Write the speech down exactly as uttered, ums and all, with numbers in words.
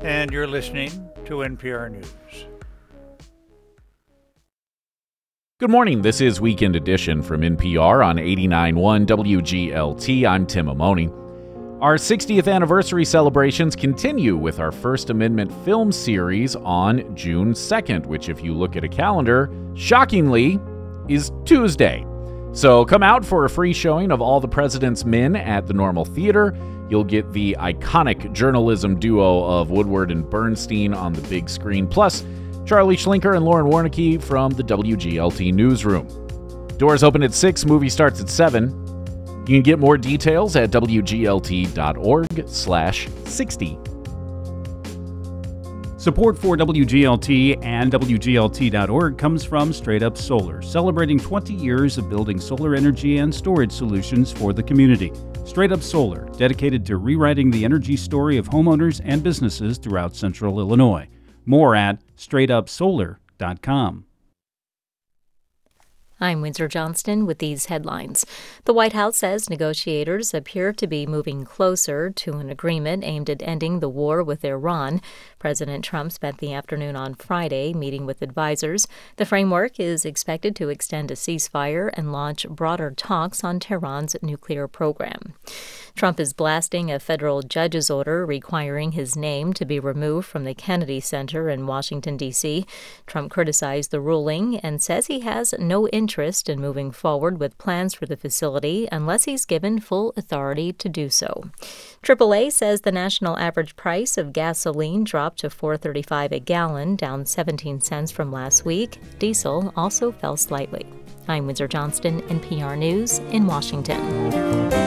and you're listening to N P R News. Good morning. This is Weekend Edition from N P R on eighty-nine point one W G L T. I'm Tim Amoni. Our sixtieth anniversary celebrations continue with our First Amendment film series on June second, which, if you look at a calendar, shockingly, is Tuesday. So come out for a free showing of All the President's Men at the Normal Theater. You'll get the iconic journalism duo of Woodward and Bernstein on the big screen, plus Charlie Schlinker and Lauren Warnicki from the W G L T Newsroom. Doors open at six, movie starts at seven. You can get more details at W G L T dot org slash sixty. Support for W G L T and W G L T dot org comes from Straight Up Solar, celebrating twenty years of building solar energy and storage solutions for the community. Straight Up Solar, dedicated to rewriting the energy story of homeowners and businesses throughout central Illinois. More at straight up solar dot com. I'm Windsor Johnston with these headlines. The White House says negotiators appear to be moving closer to an agreement aimed at ending the war with Iran. President Trump spent the afternoon on Friday meeting with advisors. The framework is expected to extend a ceasefire and launch broader talks on Tehran's nuclear program. Trump is blasting a federal judge's order requiring his name to be removed from the Kennedy Center in Washington, D C Trump criticized the ruling and says he has no interest in moving forward with plans for the facility unless he's given full authority to do so. triple A says the national average price of gasoline dropped to four dollars and thirty-five cents a gallon, down seventeen cents from last week. Diesel also fell slightly. I'm Windsor Johnston, N P R News in Washington.